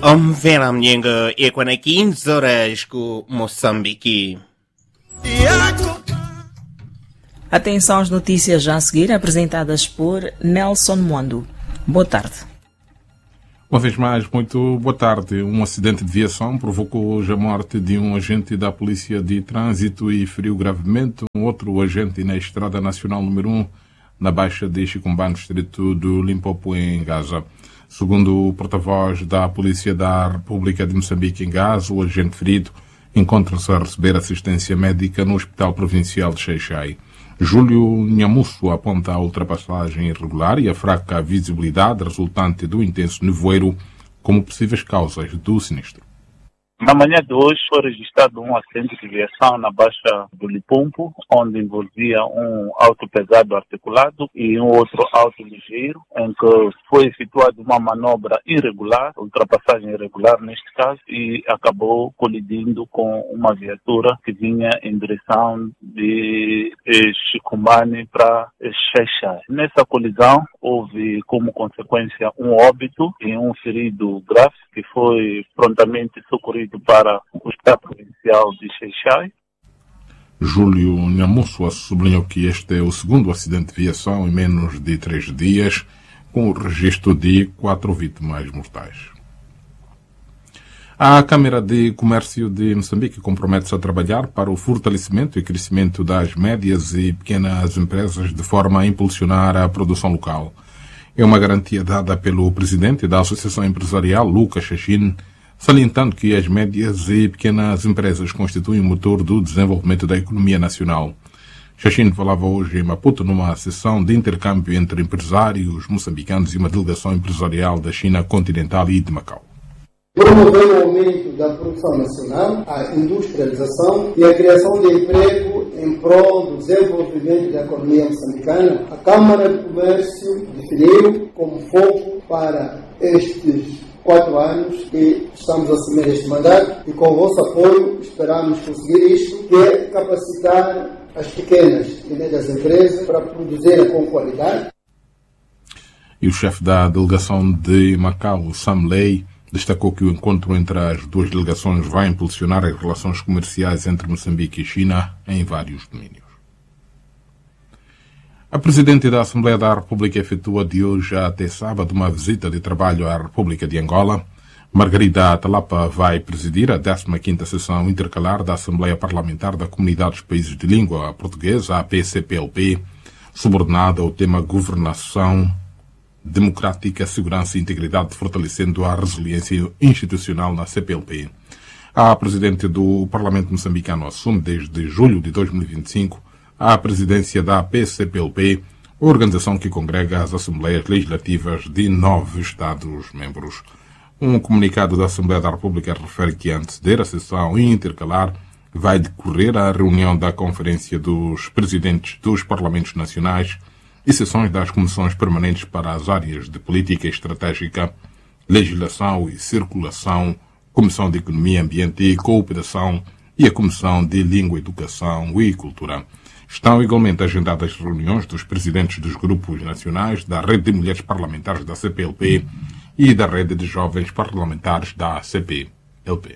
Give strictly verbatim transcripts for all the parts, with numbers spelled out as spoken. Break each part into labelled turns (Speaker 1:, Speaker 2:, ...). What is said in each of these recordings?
Speaker 1: Omvera mnyengo ekwana quinze horas com Moçambique.
Speaker 2: Atenção às notícias já a seguir, apresentadas por Nelson Mondo. Boa tarde.
Speaker 3: Uma vez mais, muito boa tarde. Um acidente de viação provocou hoje a morte de um agente da Polícia de Trânsito e feriu gravemente um outro agente na Estrada Nacional número um, na Baixa de Chicumbá, no distrito do Limpopo, em Gaza. Segundo o porta-voz da Polícia da República de Moçambique em Gaza, o agente ferido encontra-se a receber assistência médica no Hospital Provincial de Xai-Xai. Júlio Nhamusso aponta a ultrapassagem irregular e a fraca visibilidade resultante do intenso nevoeiro como possíveis causas do sinistro.
Speaker 4: Na manhã de hoje foi registrado um acidente de viação na Baixa do Lipumpo, onde envolvia um auto pesado articulado e um outro auto ligeiro, em que foi efetuada uma manobra irregular, ultrapassagem irregular neste caso, e acabou colidindo com uma viatura que vinha em direção de Chicumbane para Xai-Xai. Nessa colisão houve como consequência um óbito e um ferido grave, que foi prontamente socorrido para o Hospital Provincial de Xai-Xai.
Speaker 3: Júlio Nhamusso sublinhou que este é o segundo acidente de viação em menos de três dias, com o registro de quatro vítimas mortais. A Câmara de Comércio de Moçambique compromete-se a trabalhar para o fortalecimento e crescimento das médias e pequenas empresas de forma a impulsionar a produção local. É uma garantia dada pelo presidente da Associação Empresarial, Lucas Chachin, salientando que as médias e pequenas empresas constituem o motor do desenvolvimento da economia nacional. Chachin falava hoje em Maputo numa sessão de intercâmbio entre empresários moçambicanos e uma delegação empresarial da China continental e de Macau.
Speaker 5: Promover o aumento da produção nacional, a industrialização e a criação de emprego em prol do desenvolvimento da economia moçambicana, a Câmara de Comércio definiu como foco para estes quatro anos que estamos a assumir este mandato, e com o vosso apoio esperamos conseguir isto, que é capacitar as pequenas e médias empresas para produzirem com qualidade.
Speaker 3: E o chefe da delegação de Macau, Sam Lei, destacou que o encontro entre as duas delegações vai impulsionar as relações comerciais entre Moçambique e China em vários domínios. A Presidente da Assembleia da República efetua de hoje até sábado uma visita de trabalho à República de Angola. Margarida Talapa vai presidir a décima quinta sessão intercalar da Assembleia Parlamentar da Comunidade dos Países de Língua Portuguesa, a P C P L P, subordinada ao tema Governação Democrática, Segurança e Integridade, fortalecendo a resiliência institucional na C P L P. A Presidente do Parlamento moçambicano assume desde julho de dois mil e vinte e cinco a presidência da P C P L P, organização que congrega as Assembleias Legislativas de nove Estados-membros. Um comunicado da Assembleia da República refere que, antes da sessão intercalar, vai decorrer a reunião da Conferência dos Presidentes dos Parlamentos Nacionais e sessões das Comissões Permanentes para as áreas de Política Estratégica, Legislação e Circulação, Comissão de Economia, Ambiente e Cooperação e a Comissão de Língua, Educação e Cultura. Estão igualmente agendadas reuniões dos presidentes dos grupos nacionais, da Rede de Mulheres Parlamentares da C P L P e da Rede de Jovens Parlamentares da C P L P.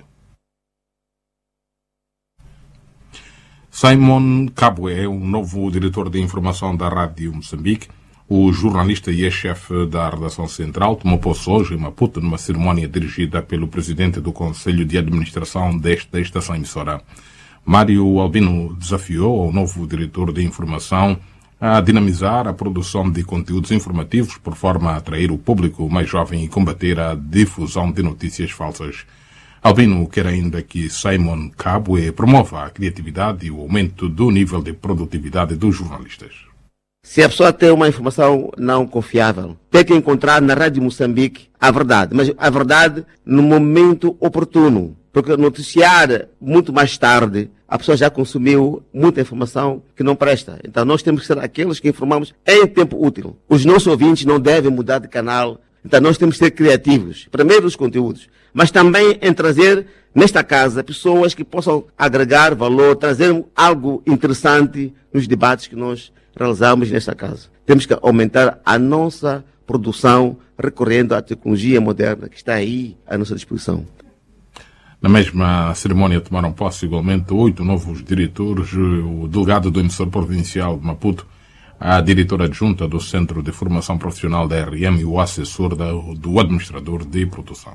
Speaker 3: Simon Kabwe é o novo diretor de informação da Rádio Moçambique. O jornalista e ex-chefe da redação central tomou posse hoje em Maputo numa cerimónia dirigida pelo presidente do Conselho de Administração desta estação emissora. Mário Albino desafiou ao novo diretor de informação a dinamizar a produção de conteúdos informativos por forma a atrair o público mais jovem e combater a difusão de notícias falsas. Albino quer ainda que Simon Kabwe promova a criatividade e o aumento do nível de produtividade dos jornalistas.
Speaker 6: Se a pessoa tem uma informação não confiável, tem que encontrar na Rádio Moçambique a verdade, mas a verdade no momento oportuno, porque noticiar muito mais tarde, a pessoa já consumiu muita informação que não presta. Então nós temos que ser aqueles que informamos em tempo útil. Os nossos ouvintes não devem mudar de canal. Então nós temos que ser criativos, primeiro nos conteúdos, mas também em trazer nesta casa pessoas que possam agregar valor, trazer algo interessante nos debates que nós realizamos nesta casa. Temos que aumentar a nossa produção recorrendo à tecnologia moderna que está aí à nossa disposição.
Speaker 3: Na mesma cerimónia tomaram posse igualmente oito novos diretores, o delegado do emissor provincial de Maputo, a diretora adjunta do Centro de Formação Profissional da R M e o assessor do administrador de produção.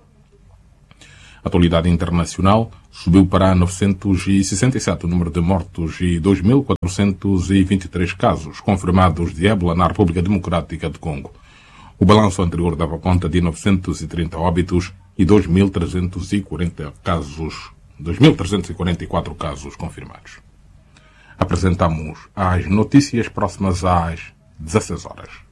Speaker 3: A atualidade internacional subiu para novecentos e sessenta e sete o número de mortos e dois mil quatrocentos e vinte e três casos confirmados de ébola na República Democrática do Congo. O balanço anterior dava conta de novecentos e trinta óbitos e dois mil trezentos e quarenta casos, dois mil trezentos e quarenta e quatro casos confirmados. Apresentamos as notícias próximas às dezesseis horas.